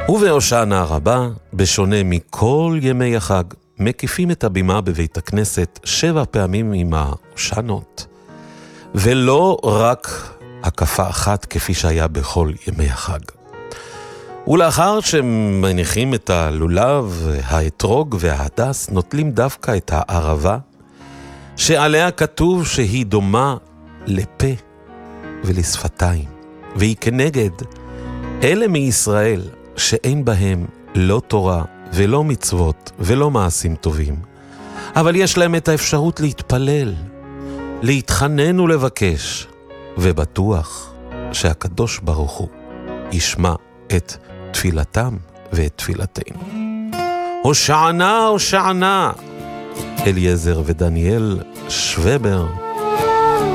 ובהושענא רבה, בשונה מכל ימי החג, מקיפים את הבימה בבית הכנסת 7 פעמים עם ההושענות, ולא רק הקפה אחת כפי שהיה בכל ימי החג. ולאחר שמניחים את הלולב, האתרוג וההדס, נוטלים דווקא את הערבה, שעליה כתוב שהיא דומה לפה ולשפתיים, והיא כנגד אלה מישראל שאין בהם לא תורה ולא מצוות ולא מעשים טובים, אבל יש להם את האפשרות להתפלל, להתחנן ולבקש, ובטוח שהקדוש ברוך הוא ישמע את תפילתם ואת תפילתנו. הושענא, הושענא. אליעזר ודניאל שובר.